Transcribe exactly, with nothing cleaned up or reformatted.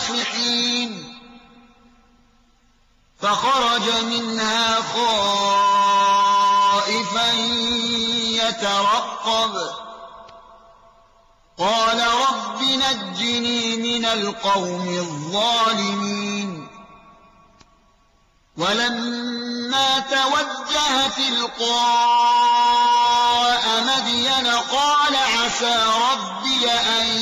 الناصحين فخرج منها خائفا يترقب قال رب نجني من القوم الظالمين ولما توجه تلقاء مدين قال عسى ربي أن